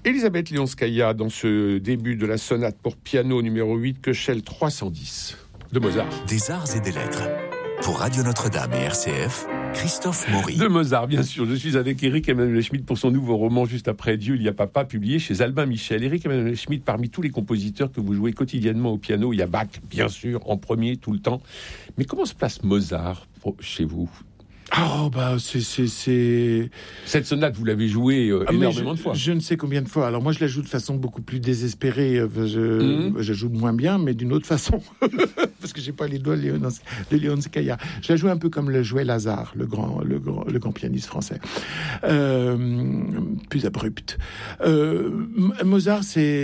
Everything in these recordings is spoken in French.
Elisabeth Leonskaya, dans ce début de la sonate pour piano numéro 8, Köchel 310 de Mozart. Des arts et des lettres. Pour Radio Notre-Dame et RCF, Christophe Maury. De Mozart, bien sûr. Je suis avec Éric Emmanuel Schmitt pour son nouveau roman Juste après Dieu, il y a papa, publié chez Albin Michel. Éric Emmanuel Schmitt, parmi tous les compositeurs que vous jouez quotidiennement au piano, il y a Bach, bien sûr, en premier, tout le temps. Mais comment se place Mozart chez vous ? Cette sonate, vous l'avez jouée énormément de fois. Je ne sais combien de fois. Alors moi, je la joue de façon beaucoup plus désespérée. Je joue moins bien, mais d'une autre façon. Parce que j'ai pas les doigts de Leonskaya. Je la joue un peu comme le jouait Lazare, le grand pianiste français. Plus abrupt. Mozart,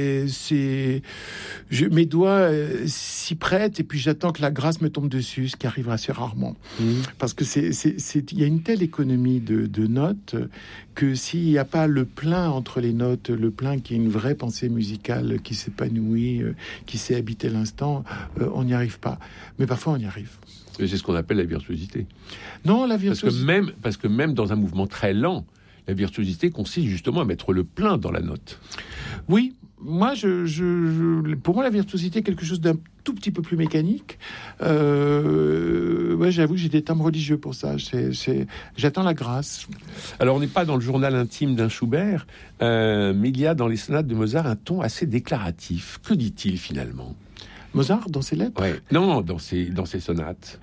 mes doigts s'y prêtent et puis j'attends que la grâce me tombe dessus, ce qui arrive assez rarement. Parce que il y a une telle économie de notes que s'il n'y a pas le plein entre les notes, le plein qui est une vraie pensée musicale qui s'épanouit, qui sait habiter l'instant, on n'y arrive pas. Mais parfois, on y arrive. Et c'est ce qu'on appelle la virtuosité. Non, la virtuosité... Parce que même dans un mouvement très lent, la virtuosité consiste justement à mettre le plein dans la note. Oui. Moi, pour moi, la virtuosité est quelque chose d'un tout petit peu plus mécanique. J'avoue que j'ai des termes religieux pour ça. J'attends la grâce. Alors, on n'est pas dans le journal intime d'un Schubert, mais il y a dans les sonates de Mozart un ton assez déclaratif. Que dit-il finalement ? Mozart, dans ses lettres ? Ouais. Non, dans ses sonates.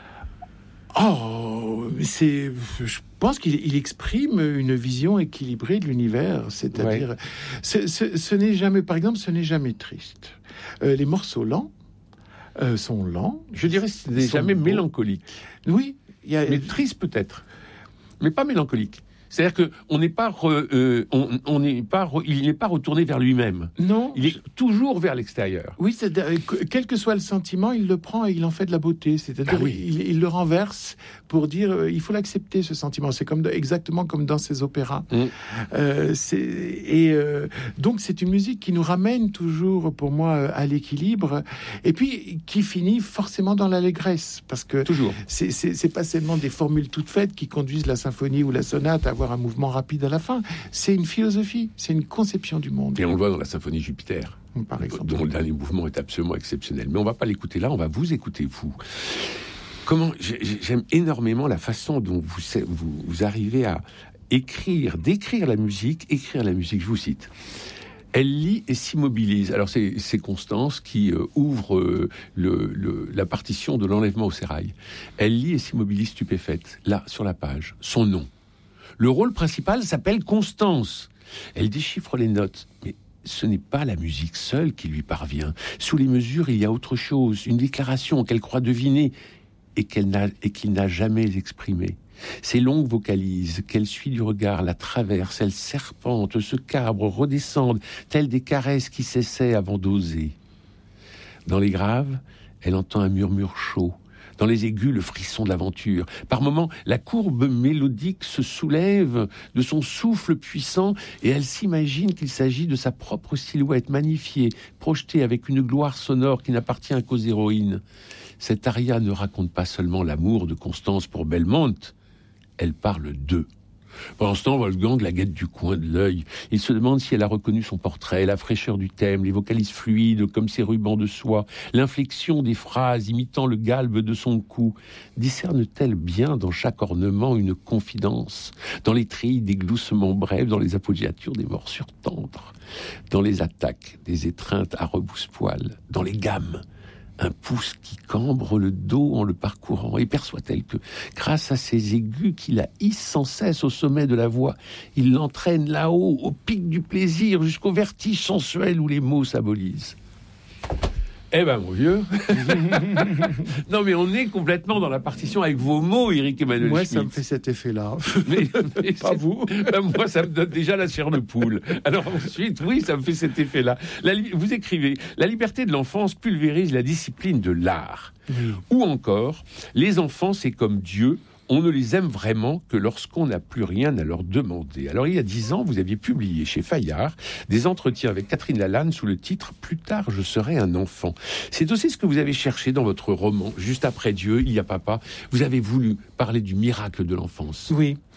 Je pense qu'il exprime une vision équilibrée de l'univers, c'est-à-dire, ce n'est jamais, par exemple, ce n'est jamais triste. Les morceaux lents sont lents. Je dirais que ce n'est jamais mélancolique. Oui, mais triste peut-être, mais pas mélancolique. C'est-à-dire que il n'est pas retourné vers lui-même. Non, il est toujours vers l'extérieur. Oui, quel que soit le sentiment, il le prend et il en fait de la beauté. C'est-à-dire, il le renverse pour dire, il faut l'accepter ce sentiment. C'est exactement comme dans ses opéras. Donc c'est une musique qui nous ramène toujours, pour moi, à l'équilibre, et puis qui finit forcément dans l'allégresse, parce que toujours. C'est pas seulement des formules toutes faites qui conduisent la symphonie ou la sonate à un mouvement rapide à la fin. C'est une philosophie, c'est une conception du monde. Et on le voit dans la symphonie Jupiter, par exemple, dont le dernier mouvement est absolument exceptionnel. Mais on va pas l'écouter là, on va vous écouter vous. J'aime énormément la façon dont vous arrivez à décrire la musique. Je vous cite. Elle lit et s'immobilise. Alors c'est Constance qui ouvre la partition de l'enlèvement au sérail. Elle lit et s'immobilise stupéfaite. Là, sur la page, son nom. Le rôle principal s'appelle Constance. Elle déchiffre les notes, mais ce n'est pas la musique seule qui lui parvient. Sous les mesures, il y a autre chose, une déclaration qu'elle croit deviner et qu'il n'a jamais exprimée. Ces longues vocalises qu'elle suit du regard la traversent, elles serpentent, se cabrent, redescendent, telles des caresses qui s'essaient avant d'oser. Dans les graves, elle entend un murmure chaud. Dans les aigus, le frisson de l'aventure. Par moments, la courbe mélodique se soulève de son souffle puissant et elle s'imagine qu'il s'agit de sa propre silhouette magnifiée, projetée avec une gloire sonore qui n'appartient qu'aux héroïnes. Cette aria ne raconte pas seulement l'amour de Constance pour Belmonte, elle parle d'eux. Pendant ce temps, Wolfgang la guette du coin de l'œil. Il se demande si elle a reconnu son portrait, la fraîcheur du thème, les vocalises fluides comme ses rubans de soie, l'inflexion des phrases imitant le galbe de son cou. Discerne-t-elle bien dans chaque ornement une confidence, dans les trilles des gloussements brefs, dans les appoggiatures des morsures tendres, dans les attaques des étreintes à rebousse-poil, dans les gammes un pouce qui cambre le dos en le parcourant, et perçoit-elle que, grâce à ces aigus qui la hissent sans cesse au sommet de la voix, il l'entraîne là-haut, au pic du plaisir, jusqu'au vertige sensuel où les mots s'abolisent. Eh ben, mon vieux. Non, mais on est complètement dans la partition avec vos mots, Éric Emmanuel Schmitt. Moi, ça me fait cet effet-là. Mais pas vous. Ben, moi, ça me donne déjà la chair de poule. Alors ensuite, oui, ça me fait cet effet-là. Vous écrivez, la liberté de l'enfance pulvérise la discipline de l'art. Ou encore, les enfants, c'est comme Dieu. On ne les aime vraiment que lorsqu'on n'a plus rien à leur demander. Alors, il y a 10 ans, vous aviez publié chez Fayard des entretiens avec Catherine Lalanne sous le titre « Plus tard, je serai un enfant ». C'est aussi ce que vous avez cherché dans votre roman. Juste après Dieu, il y a papa. Vous avez voulu parler du miracle de l'enfance. Oui.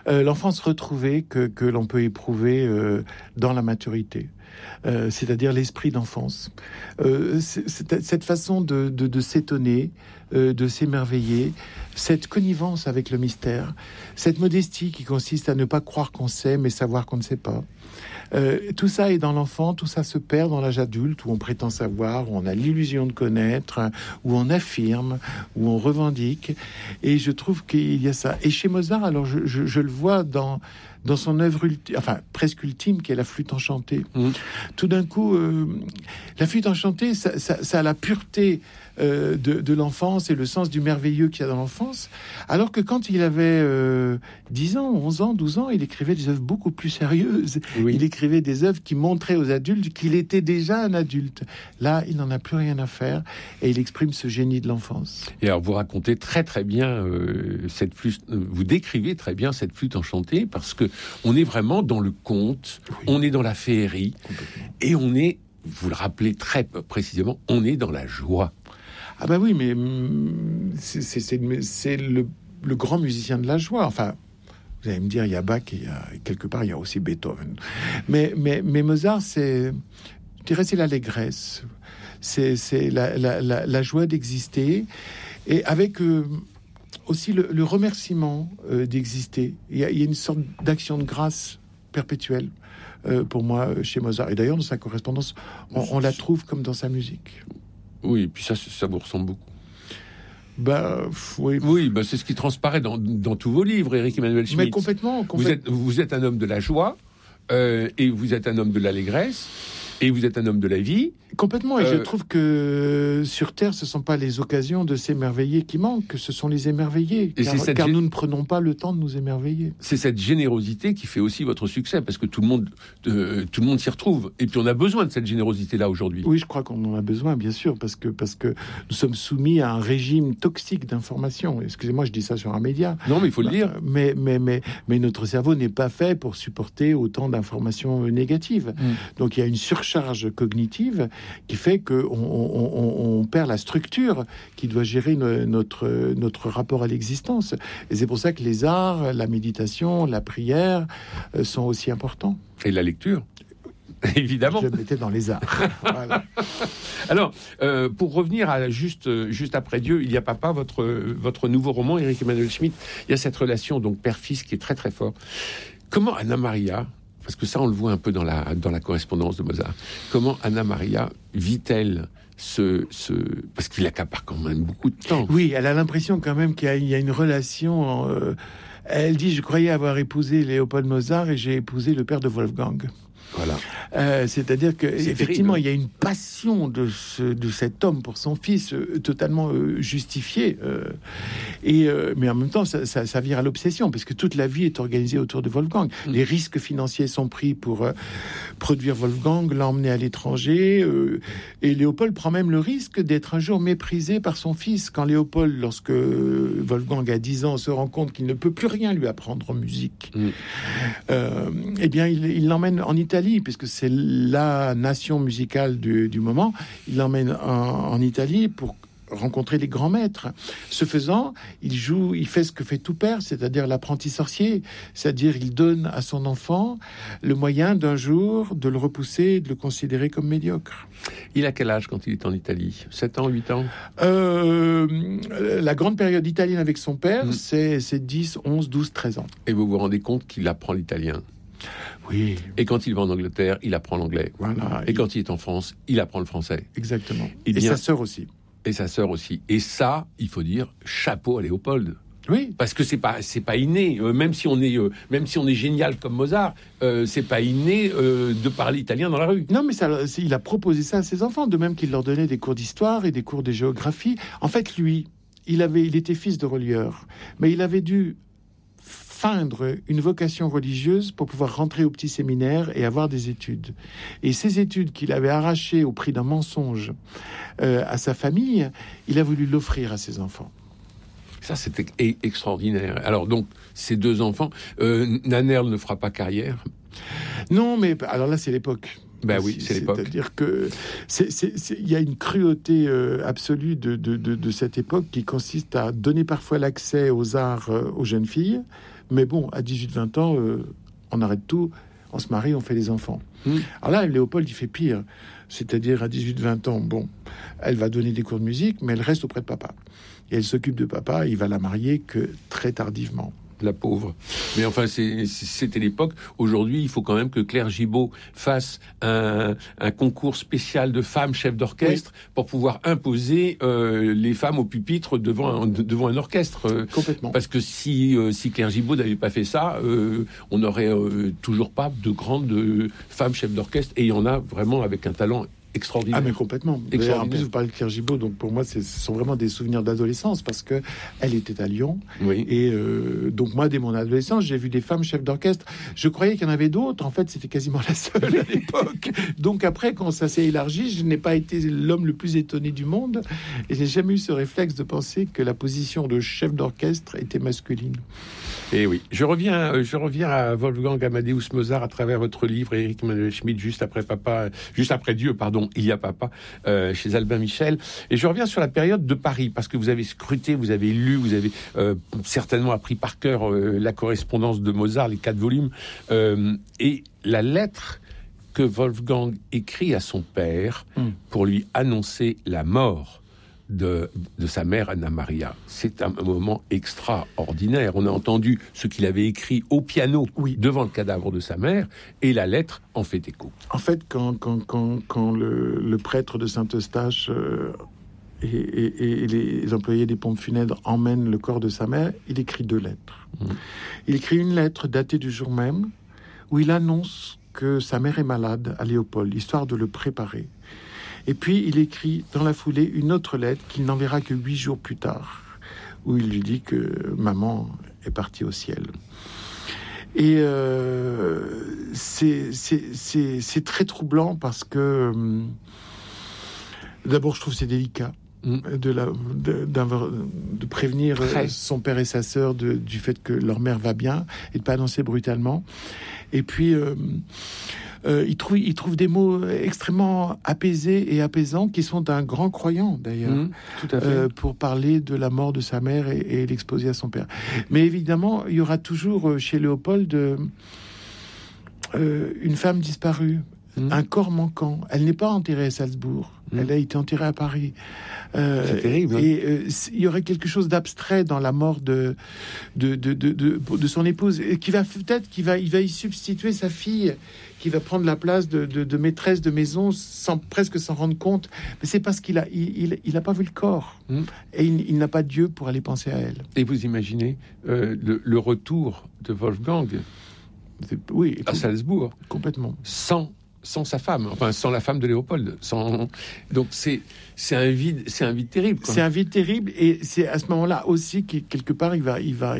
l'enfance retrouvée que l'on peut éprouver dans la maturité. C'est-à-dire l'esprit d'enfance. Cette façon de s'étonner, de s'émerveiller, cette connivence avec le mystère, cette modestie qui consiste à ne pas croire qu'on sait, mais savoir qu'on ne sait pas. Tout ça est dans l'enfant, tout ça se perd dans l'âge adulte, où on prétend savoir, où on a l'illusion de connaître, où on affirme, où on revendique. Et je trouve qu'il y a ça. Et chez Mozart, alors je le vois dans son œuvre presque ultime, qui est la flûte enchantée. Tout d'un coup, la flûte enchantée, ça a la pureté de l'enfance et le sens du merveilleux qu'il y a dans l'enfance, alors que quand il avait 10 ans, 11 ans, 12 ans, il écrivait des œuvres beaucoup plus sérieuses. Oui. Il écrivait des œuvres qui montraient aux adultes qu'il était déjà un adulte. Là, il n'en a plus rien à faire et il exprime ce génie de l'enfance. Et alors, vous racontez très très bien cette flûte, vous décrivez très bien cette flûte enchantée, parce que on est vraiment dans le conte, oui. On est dans la féerie, et on est, vous le rappelez très précisément, on est dans la joie. Ah ben oui, mais c'est le grand musicien de la joie. Enfin, vous allez me dire, il y a Bach et quelque part, il y a aussi Beethoven. Mais Mozart, je dirais, c'est l'allégresse. C'est la joie d'exister. Et avec aussi le remerciement d'exister. Il y a une sorte d'action de grâce perpétuelle pour moi chez Mozart. Et d'ailleurs, dans sa correspondance, on la trouve comme dans sa musique. Oui, et puis ça vous ressemble beaucoup. Oui, c'est ce qui transparaît dans tous vos livres, Éric Emmanuel Schmitt. Mais complètement. Vous êtes un homme de la joie, et vous êtes un homme de l'allégresse, et vous êtes un homme de la vie. Complètement, et je trouve que sur Terre, ce ne sont pas les occasions de s'émerveiller qui manquent, ce sont les émerveillés, car nous ne prenons pas le temps de nous émerveiller. C'est cette générosité qui fait aussi votre succès, parce que tout le monde s'y retrouve, et puis on a besoin de cette générosité-là aujourd'hui. Oui, je crois qu'on en a besoin, bien sûr, parce que nous sommes soumis à un régime toxique d'information. Excusez-moi, je dis ça sur un média. Non, mais il faut le dire. Mais notre cerveau n'est pas fait pour supporter autant d'informations négatives. Donc il y a une surcharge cognitive qui fait qu'on perd la structure qui doit gérer notre rapport à l'existence. Et c'est pour ça que les arts, la méditation, la prière sont aussi importants. Et la lecture, évidemment. Je le mettais dans les arts. Voilà. Alors, pour revenir à juste après Dieu, il y a papa, votre nouveau roman, Éric Emmanuel Schmitt, il y a cette relation donc père-fils qui est très très fort. Comment Anna Maria, parce que ça, on le voit un peu dans la correspondance de Mozart. Comment Anna Maria vit-elle parce qu'il accapare quand même beaucoup de temps. Oui, elle a l'impression quand même qu'il y a une relation. Elle dit, je croyais avoir épousé Léopold Mozart et j'ai épousé le père de Wolfgang. Voilà. C'est-à-dire que effectivement, il y a une passion de cet homme pour son fils totalement justifiée. Mais en même temps, ça vire à l'obsession, parce que toute la vie est organisée autour de Wolfgang. Les risques financiers sont pris pour produire Wolfgang, l'emmener à l'étranger. Et Léopold prend même le risque d'être un jour méprisé par son fils. Quand Léopold, lorsque Wolfgang a 10 ans, se rend compte qu'il ne peut plus rien lui apprendre en musique, eh bien, il l'emmène en Italie, puisque c'est la nation musicale du moment. Il l'emmène en Italie pour rencontrer les grands maîtres. Ce faisant, il fait ce que fait tout père, c'est-à-dire l'apprenti sorcier. C'est-à-dire, il donne à son enfant le moyen d'un jour de le repousser et de le considérer comme médiocre. Il a quel âge quand il est en Italie ? 7 ans, 8 ans ? La grande période italienne avec son père, c'est 10, 11, 12, 13 ans. Et vous vous rendez compte qu'il apprend l'italien ? Oui. Et quand il va en Angleterre, il apprend l'anglais. Voilà. Et quand il est en France, il apprend le français. Exactement. Et sa sœur aussi. Et sa sœur aussi. Et ça, il faut dire, chapeau à Léopold. Oui. Parce que c'est pas inné. Même si on est génial comme Mozart, c'est pas inné de parler italien dans la rue. Non, mais il a proposé ça à ses enfants, de même qu'il leur donnait des cours d'histoire et des cours de géographie. En fait, lui, il était fils de relieur, mais il avait dû feindre une vocation religieuse pour pouvoir rentrer au petit séminaire et avoir des études. Et ces études qu'il avait arrachées au prix d'un mensonge à sa famille, il a voulu l'offrir à ses enfants. Ça, c'était extraordinaire. Alors donc, ces deux enfants, Nannerl ne fera pas carrière. Non, mais alors là, c'est l'époque. Ben oui, c'est l'époque. C'est-à-dire que il y a une cruauté absolue de cette époque qui consiste à donner parfois l'accès aux arts aux jeunes filles, Mais bon, à 18-20 ans, on arrête tout, on se marie, on fait des enfants. Alors là, Léopold, il fait pire. C'est-à-dire, à 18-20 ans, bon, elle va donner des cours de musique, mais elle reste auprès de papa. Et elle s'occupe de papa, il va la marier que très tardivement. La pauvre. Mais enfin, c'était l'époque. Aujourd'hui, il faut quand même que Claire Gibault fasse un concours spécial de femmes chefs d'orchestre pour pouvoir imposer les femmes au pupitre devant un orchestre. Complètement. Parce que si Claire Gibault n'avait pas fait ça, on n'aurait toujours pas de grandes femmes chefs d'orchestre. Et il y en a vraiment avec un talent extraordinaire. Ah mais complètement. En plus, vous parlez de Claire Gibault, donc pour moi, ce sont vraiment des souvenirs d'adolescence parce que elle était à Lyon. Oui. Et donc moi, dès mon adolescence, j'ai vu des femmes chefs d'orchestre. Je croyais qu'il y en avait d'autres. En fait, c'était quasiment la seule à l'époque. Donc après, quand ça s'est élargi, je n'ai pas été l'homme le plus étonné du monde et j'ai jamais eu ce réflexe de penser que la position de chef d'orchestre était masculine. Et oui, je reviens à Wolfgang Amadeus Mozart à travers votre livre, Éric Emmanuel Schmitt, juste après Dieu, il y a papa, chez Albin Michel. Et je reviens sur la période de Paris, parce que vous avez scruté, vous avez lu, vous avez certainement appris par cœur la correspondance de Mozart, les 4 volumes, et la lettre que Wolfgang écrit à son père pour lui annoncer la mort de sa mère Anna Maria. C'est un moment extraordinaire. On a entendu ce qu'il avait écrit au piano devant le cadavre de sa mère, et la lettre en fait écho. En fait, quand le prêtre de Saint-Eustache et les employés des pompes funèbres emmènent le corps de sa mère, il écrit 2 lettres. Il écrit une lettre datée du jour même, où il annonce que sa mère est malade à Léopold, histoire de le préparer. Et puis, il écrit dans la foulée une autre lettre qu'il n'enverra que 8 jours plus tard, où il lui dit que maman est partie au ciel. Et c'est très troublant parce que, d'abord, je trouve c'est délicat de prévenir son père et sa sœur du fait que leur mère va bien et de pas annoncer brutalement. Et puis... il trouve des mots extrêmement apaisés et apaisants qui sont d'un grand croyant d'ailleurs, tout à fait. Pour parler de la mort de sa mère et l'exposer à son père. Mais évidemment, il y aura toujours chez Léopold une femme disparue, un corps manquant. Elle n'est pas enterrée à Salzbourg, elle a été enterrée à Paris. C'est terrible. Et il y aurait quelque chose d'abstrait dans la mort de son épouse, qui va peut-être il va y substituer sa fille, qui va prendre la place de maîtresse de maison presque s'en rendre compte. Mais c'est parce qu'il a pas vu le corps et il n'a pas Dieu pour aller penser à elle. Et vous imaginez le retour de Wolfgang à Salzbourg, complètement, sans sa femme, enfin sans la femme de Léopold, donc c'est un vide terrible. C'est un vide terrible, et c'est à ce moment-là aussi qu'il quelque part il a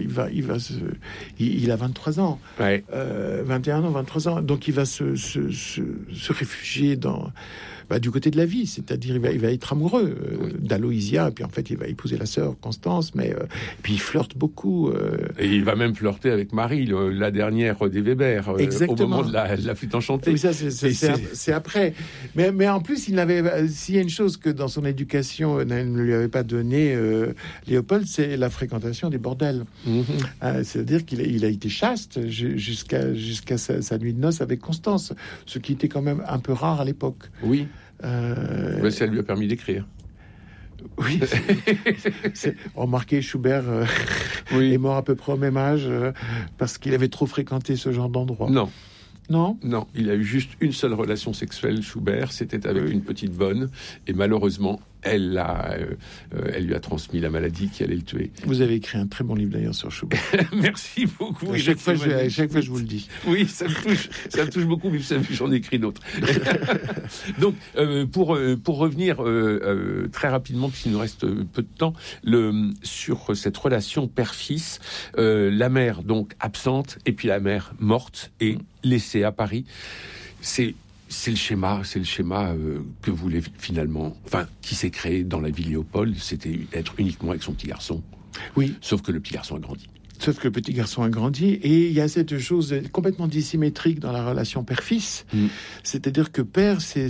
23 ans, 21 ans, 23 ans, donc il va se réfugier du côté de la vie, c'est-à-dire il va être amoureux d'Aloïsia, et puis en fait il va épouser la sœur Constance, mais puis il flirte beaucoup. Et il va même flirter avec Marie, la dernière des Weber, au moment de la flûte enchantée. Oui, ça c'est après. Mais en plus, s'il y a une chose que dans son éducation ne lui avait pas donné Léopold, c'est la fréquentation des bordels. C'est-à-dire qu'il a été chaste jusqu'à sa nuit de noces avec Constance, ce qui était quand même un peu rare à l'époque. Oui. Ça lui a permis d'écrire. Oui. Remarquez, Schubert est mort à peu près au même âge parce qu'il avait trop fréquenté ce genre d'endroit. Non, il a eu juste une seule relation sexuelle, Schubert, c'était avec une petite bonne, et malheureusement, elle lui a transmis la maladie qui allait le tuer. Vous avez écrit un très bon livre d'ailleurs sur Schubert. Merci beaucoup. À chaque fois, je vous le dis. Oui, ça me touche beaucoup, mais vous savez, j'en ai écrit d'autres. Donc, pour revenir très rapidement, puisqu'il nous reste peu de temps, sur cette relation père-fils, la mère donc absente, et puis la mère morte et laissée à Paris, c'est le schéma que voulait finalement, qui s'est créé dans la vie Léopold, c'était être uniquement avec son petit garçon. Oui. Sauf que le petit garçon a grandi. Sauf que le petit garçon a grandi, et il y a cette chose complètement dissymétrique dans la relation père-fils. C'est-à-dire que père, c'est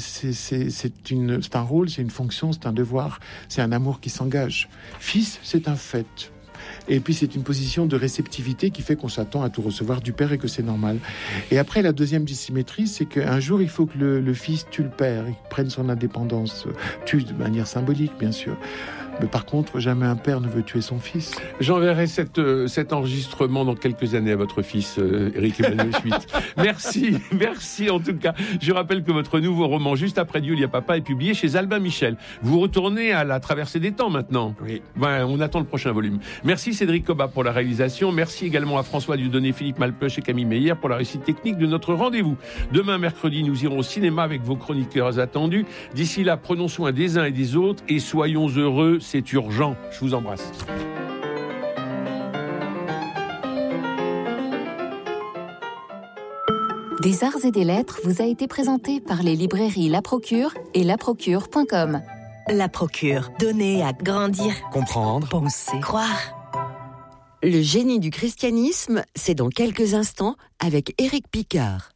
un rôle, c'est une fonction, c'est un devoir, c'est un amour qui s'engage. Fils, c'est un fait. Et puis c'est une position de réceptivité qui fait qu'on s'attend à tout recevoir du père et que c'est normal. Et après, la deuxième dissymétrie, c'est qu'un jour, il faut que le fils tue le père, il prenne son indépendance, tue de manière symbolique, bien sûr. Mais par contre, jamais un père ne veut tuer son fils. J'enverrai cet enregistrement dans quelques années à votre fils, Éric Emmanuel Schmitt. Merci en tout cas. Je rappelle que votre nouveau roman, Juste après Dieu, il y a papa, est publié chez Albin Michel. Vous retournez à la traversée des temps maintenant. Oui. Ben, on attend le prochain volume. Merci Cédric Cobat pour la réalisation. Merci également à François Dieudonné, Philippe Malpeuch et Camille Meyer pour la réussite technique de notre rendez-vous. Demain, mercredi, nous irons au cinéma avec vos chroniqueurs attendus. D'ici là, prenons soin des uns et des autres et soyons heureux. C'est urgent. Je vous embrasse. Des arts et des lettres vous a été présenté par les librairies La Procure et laprocure.com. La Procure, donner à grandir, Comprendre, penser, croire. Le génie du christianisme, c'est dans quelques instants avec Éric Picard.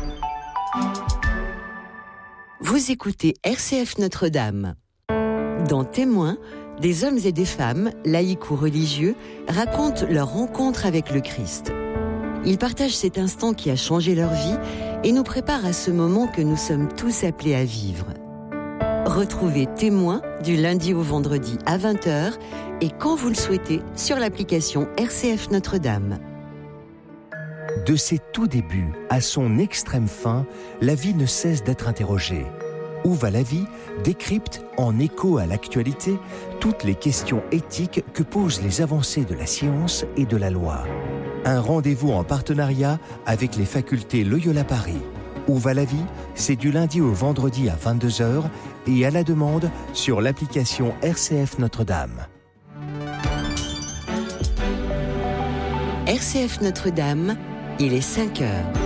Vous écoutez RCF Notre-Dame. Dans Témoins, des hommes et des femmes, laïcs ou religieux, racontent leur rencontre avec le Christ. Ils partagent cet instant qui a changé leur vie et nous préparent à ce moment que nous sommes tous appelés à vivre. Retrouvez Témoins du lundi au vendredi à 20h et quand vous le souhaitez sur l'application RCF Notre-Dame. De ses tout débuts à son extrême fin, la vie ne cesse d'être interrogée. Où va la vie décrypte, en écho à l'actualité, toutes les questions éthiques que posent les avancées de la science et de la loi. Un rendez-vous en partenariat avec les facultés Loyola Paris. Où va la vie ? C'est du lundi au vendredi à 22h et à la demande sur l'application RCF Notre-Dame. RCF Notre-Dame, il est 5h.